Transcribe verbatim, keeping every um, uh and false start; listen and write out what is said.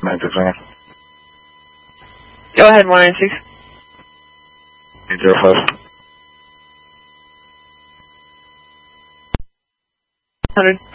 nine six one. Go ahead, one nine six. eight zero five. one hundred.